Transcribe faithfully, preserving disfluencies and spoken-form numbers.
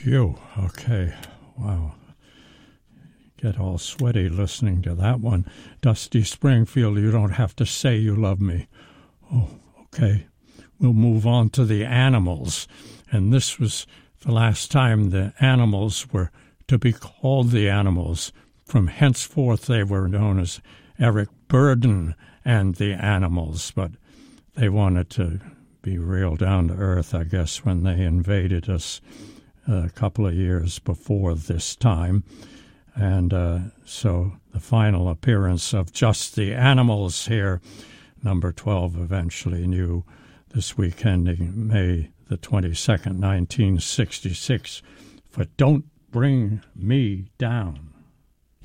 Thank you. Okay. Wow. Get all sweaty listening to that one. Dusty Springfield, you don't have to say you love me. Oh, okay. We'll move on to the Animals. And this was the last time the Animals were to be called the Animals. From henceforth they were known as Eric Burdon and the Animals, but they wanted to be real down to earth, I guess, when they invaded us a couple of years before this time. And uh, so the final appearance of Just the Animals here, number twelve, eventually new this week ending May the twenty-second, nineteen sixty-six, for Don't Bring Me Down.